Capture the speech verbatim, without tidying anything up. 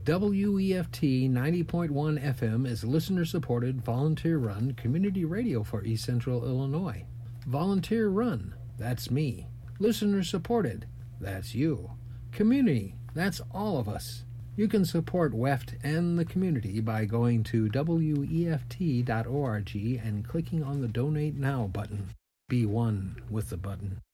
W E F T ninety point one F M is listener-supported, volunteer-run community radio for East Central Illinois. Volunteer-run, that's me. Listener-supported, that's you. Community, that's all of us. You can support W E F T and the community by going to W E F T dot org and clicking on the Donate Now button. Be one with the button.